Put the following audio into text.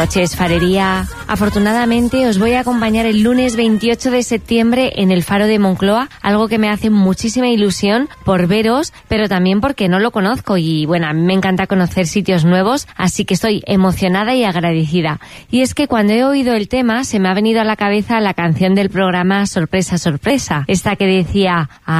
Noches, Farería. Afortunadamente os voy a acompañar el lunes 28 de septiembre en el Faro de Moncloa, algo que me hace muchísima ilusión por veros, pero también porque no lo conozco y bueno, a mí me encanta conocer sitios nuevos, así que estoy emocionada y agradecida. Y es que cuando he oído el tema se me ha venido a la cabeza la canción del programa Sorpresa, Sorpresa, esta que decía